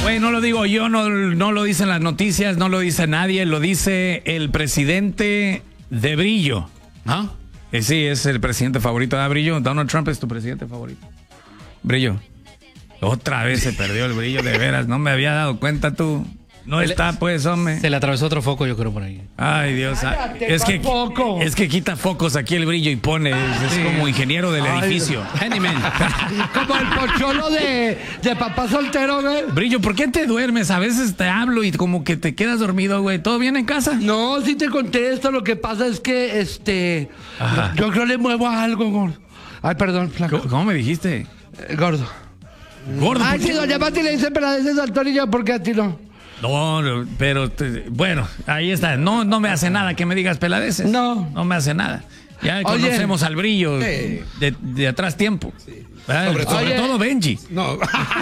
Güey, no lo digo yo, no lo dicen las noticias, no lo dice nadie, lo dice el presidente de Brillo. ¿Ah? Sí, es el presidente favorito de Brillo. Donald Trump es tu presidente favorito. Brillo. Otra vez se perdió el Brillo, de veras. No me había dado cuenta tú. No está, pues, hombre. Se le atravesó otro foco, yo creo, por ahí. Ay, Dios. Es que quita focos aquí el Brillo y pone. Es como ingeniero del edificio. Handyman. Como el pocholo de papá soltero, güey. Brillo, ¿por qué te duermes? A veces te hablo y como que te quedas dormido, güey. ¿Todo bien en casa? No, sí te contesto. Lo que pasa es que, Ajá. yo creo le muevo a algo, gordo. Ay, perdón, flaco. ¿Cómo me dijiste? Gordo. Gordo. Ay, ¿por sí, qué? doña Pati le dice peladeces al torillo, ¿por qué a ti no? No, pero bueno, ahí está. No me hace nada que me digas peladeces. No. No me hace nada. Ya Oye. conocemos al Brillo Sí. de atrás tiempo. Sí. Sobre Oye. todo Benji. No.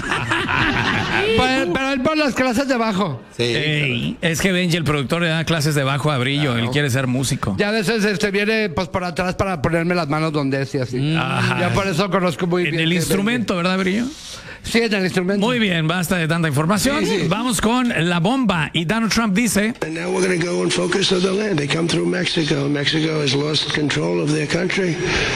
Pero él por las clases de bajo. Sí. Ey, es que Benji, el productor, le da clases de bajo a Brillo. Él quiere ser músico. Ya a veces viene pues por atrás para ponerme las manos donde es y así. Ajá. Ya por eso conozco muy En bien. el que instrumento, ¿verdad, Brillo? Sí, en el instrumento. Muy bien, basta de tanta información. Sí, sí. Vamos con la bomba. Y Donald Trump dice... And now we're going to go and focus on the land. They come through Mexico. Mexico has lost control of their country.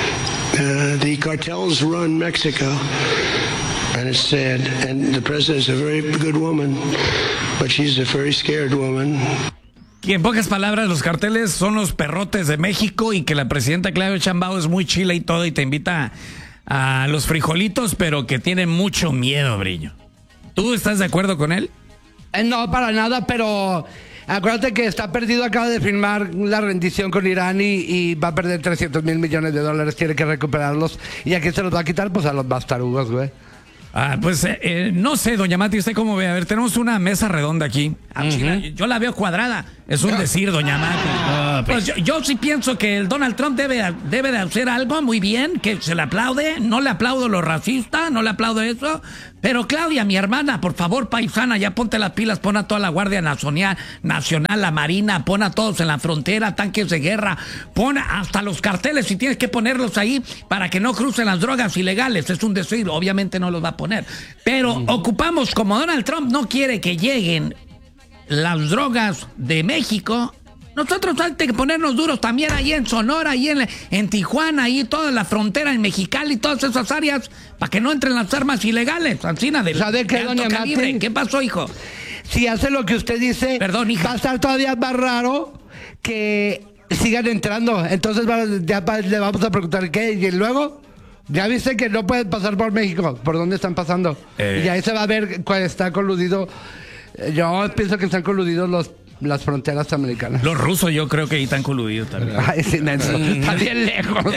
The cartels run Mexico. And it's sad. And the president's a very good woman, but she's a very scared woman. Y en pocas palabras, los carteles son los perrotes de México y que la presidenta Claudia Sheinbaum es muy chila y todo y te invita a los frijolitos, pero que tiene mucho miedo, Brillo. ¿Tú estás de acuerdo con él? No, para nada, pero acuérdate que está perdido, acaba de firmar la rendición con Irán y va a perder 300 mil millones de dólares, tiene que recuperarlos. ¿Y a quién se los va a quitar? Pues a los bastarugos, güey. Pues no sé, doña Mati, ¿usted cómo ve? A ver, tenemos una mesa redonda aquí. Yo la veo cuadrada. Es un decir, doña Mati. Pues yo sí pienso que el Donald Trump debe de hacer algo muy bien, que se le aplaude. No le aplaudo lo racista, no le aplaudo eso. Pero Claudia, mi hermana, por favor, paisana, ya ponte las pilas, pon a toda la Guardia Nacional, la Marina, pon a todos en la frontera, tanques de guerra, pon hasta los carteles, si tienes que ponerlos ahí para que no crucen las drogas ilegales. Es un decir, obviamente no los va a poner. Pero ocupamos, como Donald Trump no quiere que lleguen las drogas de México, nosotros hay que ponernos duros también ahí en Sonora, ahí en Tijuana, ahí toda la frontera en Mexicali, todas esas áreas, para que no entren las armas ilegales. Ancina de ¿Sabe qué, alto doña calibre. Mati? ¿Qué pasó, hijo? Si hace lo que usted dice, Perdón, hija. va a estar todavía más raro que sigan entrando. Entonces le vamos a preguntar qué. Y luego, ya viste que no pueden pasar por México. ¿Por dónde están pasando? Y ahí se va a ver cuál está coludido. Yo pienso que están coludidos las fronteras americanas. Los rusos yo creo que ahí están coludidos también. Ay, sí, menso. Está bien lejos.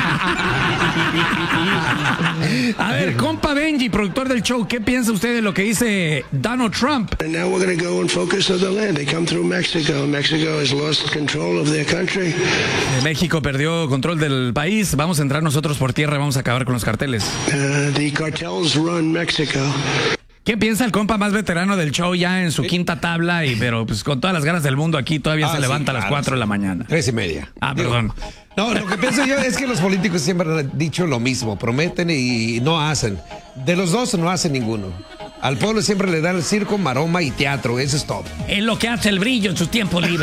A ver, compa Benji, productor del show, ¿qué piensa usted de lo que dice Donald Trump? And now we're going to go and focus on the land. They come through Mexico. Mexico has lost control of their country. México perdió control del país. Vamos a entrar nosotros por tierra, vamos a acabar con los carteles. The cartels run Mexico. ¿Qué piensa el compa más veterano del show ya en su quinta tabla? Pero pues con todas las ganas del mundo aquí todavía se Sí, levanta a las claro, 4 de la mañana. 3:30. Perdón. No, lo que pienso yo es que los políticos siempre han dicho lo mismo, prometen y no hacen. De los dos no hacen ninguno. Al pueblo siempre le dan el circo, maroma y teatro, eso es todo. Es lo que hace el Brillo en su tiempo libre.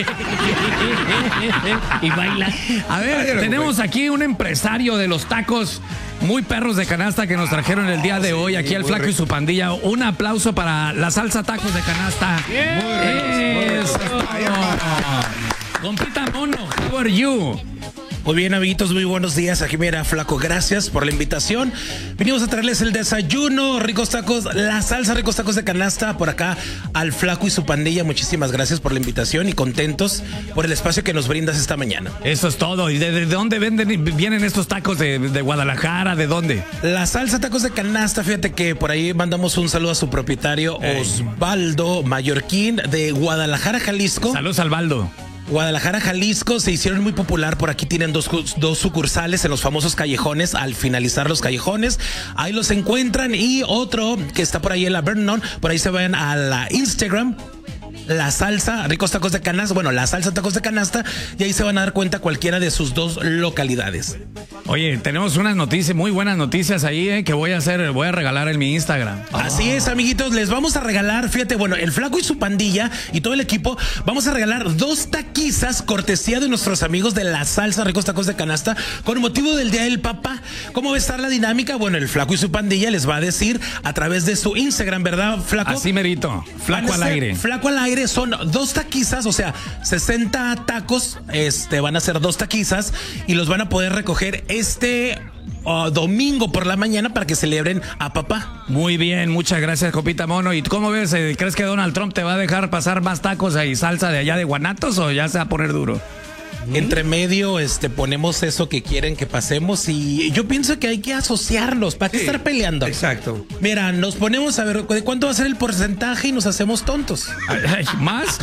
Y baila. A ver, tenemos aquí un empresario de los tacos muy perros de canasta que nos trajeron el día de hoy aquí al Flaco y su pandilla. Un aplauso para la salsa tacos de canasta. Eso es todo. Compita Mono, how are you? Muy bien, amiguitos, muy buenos días. Aquí mira, Flaco, gracias por la invitación. Venimos a traerles el desayuno, ricos tacos, la salsa, ricos tacos de canasta por acá al Flaco y su pandilla. Muchísimas gracias por la invitación y contentos por el espacio que nos brindas esta mañana. Eso es todo. ¿Y de dónde vienen estos tacos? ¿De Guadalajara? ¿De dónde? La salsa tacos de canasta, fíjate que por ahí mandamos un saludo a su propietario, Osvaldo Mallorquín, de Guadalajara, Jalisco. Saludos al Baldo. Guadalajara, Jalisco, se hicieron muy popular. Por aquí tienen dos sucursales en los famosos callejones. Al finalizar los callejones, ahí los encuentran. Y otro que está por ahí en la Vernon, por ahí se vayan a la Instagram. La Salsa Ricos Tacos de Canasta. Bueno, La Salsa Tacos de Canasta. Y ahí se van a dar cuenta cualquiera de sus 2 localidades. Oye, tenemos unas noticias, muy buenas noticias ahí, que voy a regalar en mi Instagram. Así es, amiguitos, les vamos a regalar, fíjate, bueno, el Flaco y su pandilla y todo el equipo, vamos a regalar 2 taquizas cortesía de nuestros amigos de La Salsa Ricos Tacos de Canasta con motivo del Día del Papá. ¿Cómo va a estar la dinámica? Bueno, el Flaco y su pandilla les va a decir a través de su Instagram, ¿verdad, Flaco? Así merito, Flaco al aire. Flaco al aire son 2 taquizas, o sea, 60 tacos, van a ser 2 taquizas y los van a poder recoger este domingo por la mañana para que celebren a papá. Muy bien, muchas gracias, Copita Mono. ¿Y cómo ves? ¿Crees que Donald Trump te va a dejar pasar más tacos y salsa de allá de Guanatos o ya se va a poner duro? Entre medio ponemos eso que quieren que pasemos y yo pienso que hay que asociarnos. ¿Para qué estar peleando? Exacto. Mira, nos ponemos a ver de cuánto va a ser el porcentaje y nos hacemos tontos. ¿Más?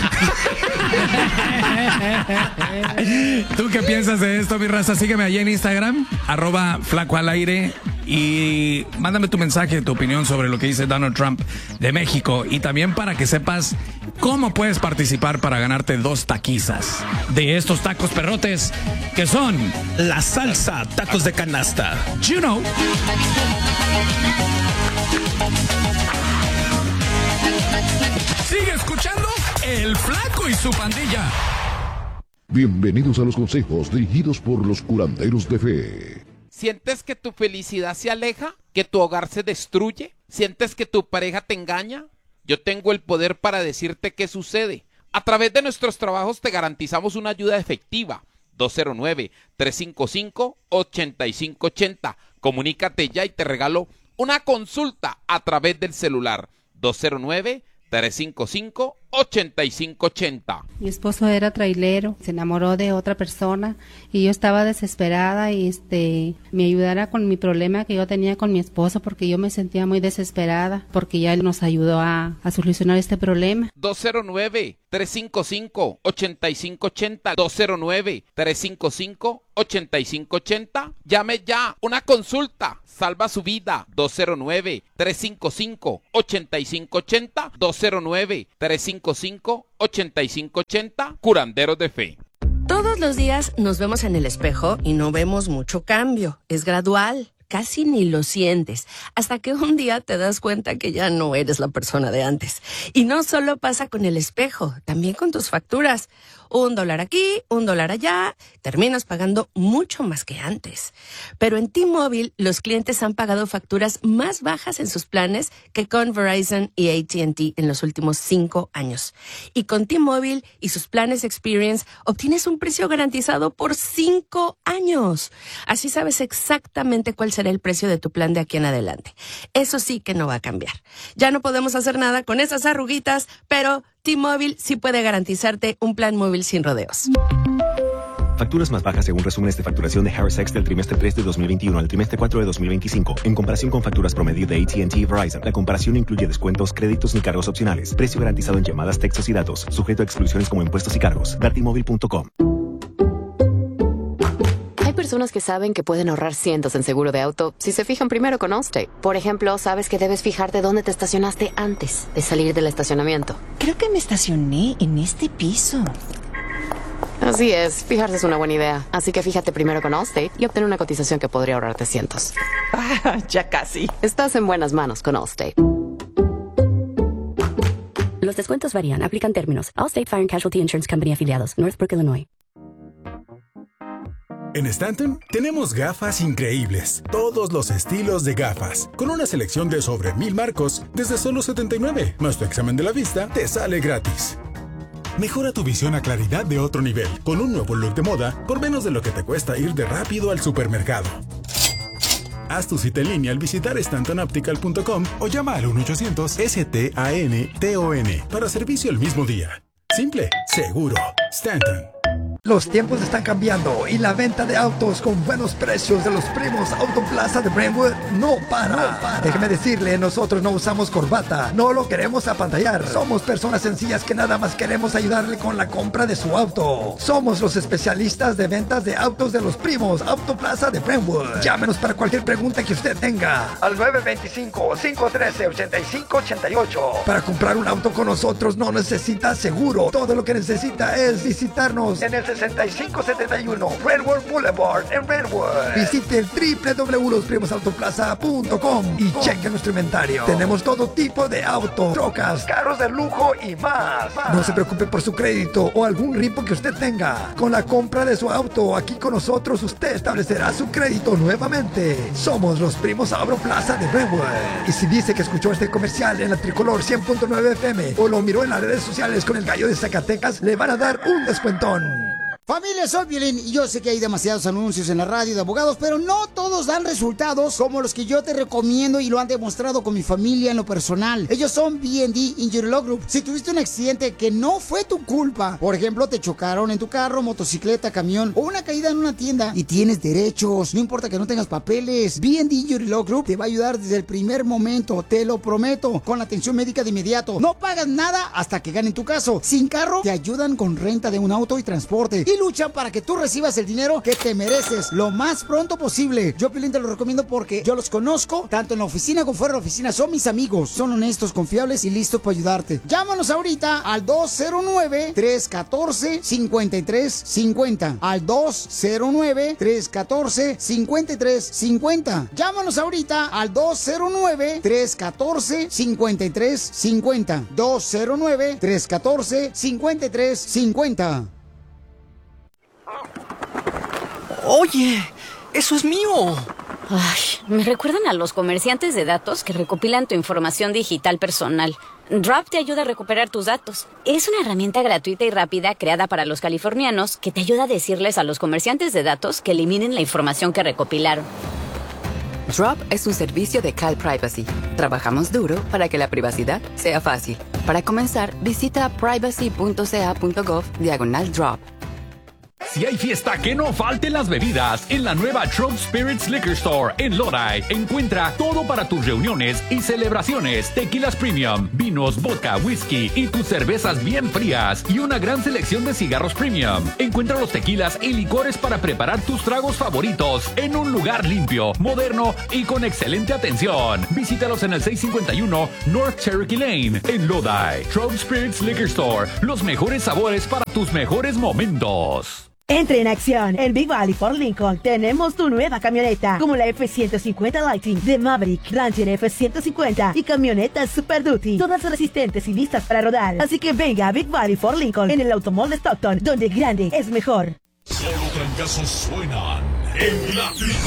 ¿Tú qué piensas de esto, mi raza? Sígueme allí en Instagram, @FlacoAlAire, y mándame tu mensaje, tu opinión sobre lo que dice Donald Trump de México, y también para que sepas cómo puedes participar para ganarte 2 taquizas de estos tacos perrotes que son La Salsa Tacos de Canasta. You know. Sigue escuchando El Flaco y su pandilla. Bienvenidos a los consejos dirigidos por los curanderos de fe. ¿Sientes que tu felicidad se aleja? ¿Que tu hogar se destruye? ¿Sientes que tu pareja te engaña? Yo tengo el poder para decirte qué sucede. A través de nuestros trabajos te garantizamos una ayuda efectiva. 209-355-8580. Comunícate ya y te regalo una consulta a través del celular. 209-355-8580. Mi esposo era trailero, se enamoró de otra persona y yo estaba desesperada y me ayudara con mi problema que yo tenía con mi esposo porque yo me sentía muy desesperada porque ya él nos ayudó a solucionar este problema. 209-355-8580. 209-355-8580. Llame ya, una consulta salva su vida. 209-355-8580. 209-355-8580. Curanderos de Fe. Todos los días nos vemos en el espejo y no vemos mucho cambio. Es gradual. Casi ni lo sientes, hasta que un día te das cuenta que ya no eres la persona de antes. Y no solo pasa con el espejo, también con tus facturas. $1 aquí, $1 allá, terminas pagando mucho más que antes. Pero en T-Mobile, los clientes han pagado facturas más bajas en sus planes que con Verizon y AT&T en los últimos 5 años. Y con T-Mobile y sus planes Experience, obtienes un precio garantizado por 5 años. Así sabes exactamente cuál será el precio de tu plan de aquí en adelante. Eso sí que no va a cambiar. Ya no podemos hacer nada con esas arruguitas, pero T-Mobile sí puede garantizarte un plan móvil sin rodeos. Facturas más bajas según resúmenes de facturación de Harris X del trimestre 3 de 2021 al trimestre 4 de 2025. En comparación con facturas promedio de AT&T y Verizon, la comparación incluye descuentos, créditos ni cargos opcionales. Precio garantizado en llamadas, textos y datos. Sujeto a exclusiones como impuestos y cargos. Vertimóvil.com. Hay personas que saben que pueden ahorrar cientos en seguro de auto si se fijan primero con Allstate. Por ejemplo, sabes que debes fijarte dónde te estacionaste antes de salir del estacionamiento. Creo que me estacioné en este piso. Así es, fijarse es una buena idea. Así que fíjate primero con Allstate y obtén una cotización que podría ahorrarte cientos. Ya casi. Estás en buenas manos con Allstate. Los descuentos varían. Aplican términos. Allstate Fire and Casualty Insurance Company afiliados. Northbrook, Illinois. En Stanton tenemos gafas increíbles, todos los estilos de gafas, con una selección de sobre 1000 marcos desde solo $79, más tu examen de la vista te sale gratis. Mejora tu visión a claridad de otro nivel, con un nuevo look de moda por menos de lo que te cuesta ir de rápido al supermercado. Haz tu cita en línea al visitar StantonOptical.com o llama al 1-800-STANTON para servicio el mismo día. Simple, seguro. Stanton. Los tiempos están cambiando y la venta de autos con buenos precios de los primos Autoplaza de Brentwood no para. Déjeme decirle, nosotros no usamos corbata, no lo queremos apantallar. Somos personas sencillas que nada más queremos ayudarle con la compra de su auto. Somos los especialistas de ventas de autos de los primos Autoplaza de Brentwood. Llámenos para cualquier pregunta que usted tenga al 925-513-8588. Para comprar un auto con nosotros no necesita seguro. Todo lo que necesita es visitarnos en el 6571 Brentwood Boulevard en Brentwood. Visite www.losprimosautoplaza.com y cheque nuestro inventario. Tenemos todo tipo de autos, trocas, carros de lujo y más. No se preocupe por su crédito o algún ripo que usted tenga. Con la compra de su auto aquí con nosotros, usted establecerá su crédito nuevamente. Somos los primos Autoplaza de Brentwood. Y si dice que escuchó este comercial en la Tricolor 100.9 FM o lo miró en las redes sociales con el Gallo de Zacatecas, le van a dar un descuentón. Familia, soy Piolín y yo sé que hay demasiados anuncios en la radio de abogados, pero no todos dan resultados como los que yo te recomiendo y lo han demostrado con mi familia en lo personal. Ellos son B&D Injury Law Group. Si tuviste un accidente que no fue tu culpa, por ejemplo, te chocaron en tu carro, motocicleta, camión o una caída en una tienda y tienes derechos, no importa que no tengas papeles, B&D Injury Law Group te va a ayudar desde el primer momento, te lo prometo, con la atención médica de inmediato. No pagas nada hasta que ganen tu caso. Sin carro, te ayudan con renta de un auto y transporte. Y luchan para que tú recibas el dinero que te mereces lo más pronto posible. Yo, Piolín, te lo recomiendo porque yo los conozco, tanto en la oficina como fuera de la oficina. Son mis amigos, son honestos, confiables y listos para ayudarte. Llámanos ahorita al 209-314-5350. Al 209-314-5350. Llámanos ahorita al 209-314-5350. 209-314-5350. Oye, eso es mío. Ay, me recuerdan a los comerciantes de datos que recopilan tu información digital personal. Drop te ayuda a recuperar tus datos. Es una herramienta gratuita y rápida creada para los californianos que te ayuda a decirles a los comerciantes de datos que eliminen la información que recopilaron. Drop es un servicio de Cal Privacy. Trabajamos duro para que la privacidad sea fácil. Para comenzar, visita privacy.ca.gov/drop. Si hay fiesta, que no falten las bebidas. En la nueva Trove Spirits Liquor Store en Lodi, encuentra todo para tus reuniones y celebraciones. Tequilas premium, vinos, vodka, whisky y tus cervezas bien frías. Y una gran selección de cigarros premium. Encuentra los tequilas y licores para preparar tus tragos favoritos en un lugar limpio, moderno y con excelente atención. Visítalos en el 651 North Cherokee Lane en Lodi. Trove Spirits Liquor Store. Los mejores sabores para tus mejores momentos. Entre en acción. En Big Valley Ford Lincoln tenemos tu nueva camioneta, como la F-150 Lightning de Maverick, Ranger F-150 y camionetas Super Duty, todas resistentes y listas para rodar. Así que venga a Big Valley Ford Lincoln en el Automall de Stockton, donde grande es mejor. Solo trancazos suenan en la